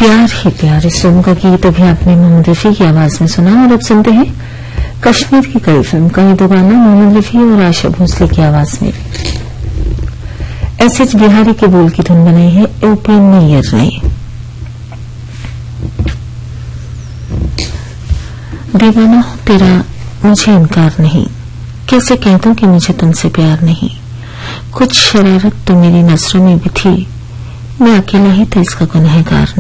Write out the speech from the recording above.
प्यार ही प्यार, इस फिल्म का गीत अभी आपने मोहम्मद रफी की आवाज में सुना। और अब सुनते हैं कश्मीर की कई फिल्म का ये दो गाना मोहम्मद रफी और आशा भोसले की आवाज में। एस.एच. बिहारी के बोल की धुन बनाई है ओपी नैयर ने। दीवाना हूं तेरा मुझे इनकार नहीं, कैसे कह दूं कि मुझे तुमसे प्यार नहीं। कुछ शरारत तो मेरी नजरों में भी थी, मैं अकेला ही था इसका गुनहगार